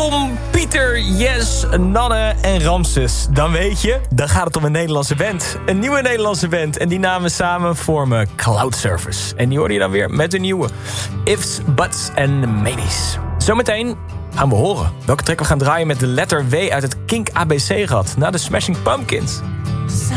Tom, Pieter, Jes, Nanne en Ramses. Dan weet je, dan gaat het om een Nederlandse band. Een nieuwe Nederlandse band. En die namen samen vormen Cloud Service. En die hoorde je dan weer met de nieuwe Ifs, Buts en Maybes. Zometeen gaan we horen welke track we gaan draaien met de letter W uit het Kink ABC gat. Na de Smashing Pumpkins.